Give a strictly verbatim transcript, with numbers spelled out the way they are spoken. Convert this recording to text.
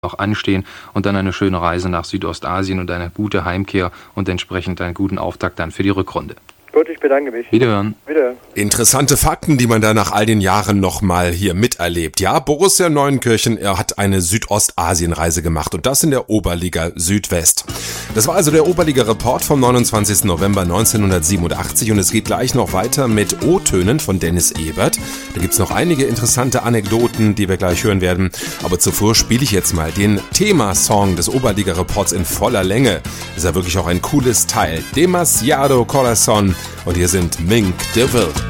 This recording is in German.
noch anstehen und dann eine schöne Reise nach Südostasien und eine gute Heimkehr und entsprechend einen guten Auftakt dann für die Rückrunde. Gut, ich bedanke mich. Wiederhören. Wiederhören. Interessante Fakten, die man da nach all den Jahren nochmal hier miterlebt. Ja, Borussia Neuenkirchen, er hat eine Südostasienreise gemacht und das in der Oberliga Südwest. Das war also der Oberliga-Report vom neunundzwanzigsten November neunzehnhundertsiebenundachtzig und es geht gleich noch weiter mit O-Tönen von Dennis Ebert. Da gibt's noch einige interessante Anekdoten, die wir gleich hören werden. Aber zuvor spiele ich jetzt mal den Themasong des Oberliga-Reports in voller Länge. Ist ja wirklich auch ein cooles Teil. Demasiado Corazon. Und hier sind Mink de Vil.